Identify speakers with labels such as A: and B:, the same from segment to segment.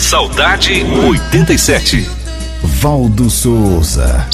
A: Saudade 87.
B: Valdo Souza.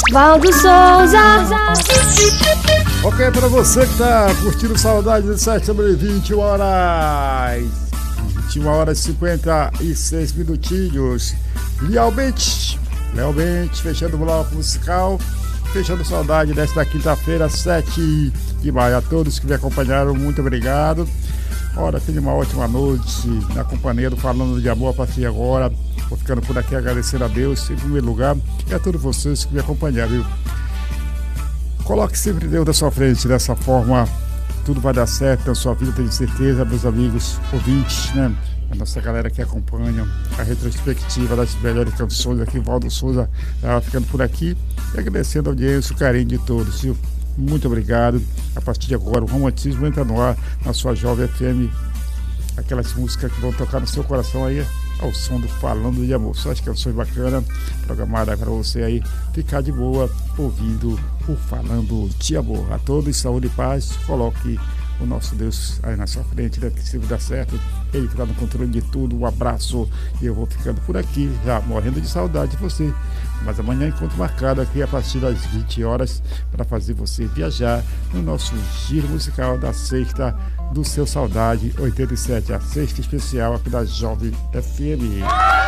C: Ok, para você que tá curtindo Saudade 87 sobre 21 horas. 21 horas e 56 minutinhos. Léo Bente, fechando o bloco musical. Fechando Saudade desta quinta-feira, 7 de maio. A todos que me acompanharam, muito obrigado. Ora, tenha uma ótima noite na companhia do Falando de Amor a partir de agora. Vou ficando por aqui agradecendo a Deus em primeiro lugar e a todos vocês que me acompanharam, viu? Coloque sempre Deus na sua frente, dessa forma tudo vai dar certo na sua vida, tenho certeza, meus amigos ouvintes, né? A nossa galera que acompanha a retrospectiva das melhores canções aqui, Valdo Souza, ficando por aqui e agradecendo a audiência, o carinho de todos, viu? Muito obrigado. A partir de agora, o romantismo entra no ar na sua Jovem FM. Aquelas músicas que vão tocar no seu coração aí, ao som do Falando de Amor. Só as canções bacanas, programadas para você aí ficar de boa ouvindo o Falando de Amor. A todos, saúde e paz. Coloque o nosso Deus aí na sua frente, né? Que se dá certo, Ele ficar no controle de tudo. Um abraço e eu vou ficando por aqui, já morrendo de saudade de você. Mas amanhã encontro marcado aqui a partir das 20 horas para fazer você viajar no nosso giro musical da sexta do seu Saudade 87, a sexta especial aqui da Jovem FM.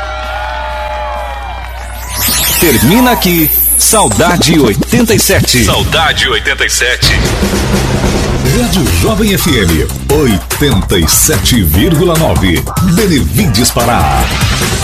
A: Termina aqui Saudade 87. Saudade 87.
B: Rádio Jovem FM 87,9. Benevides Pará.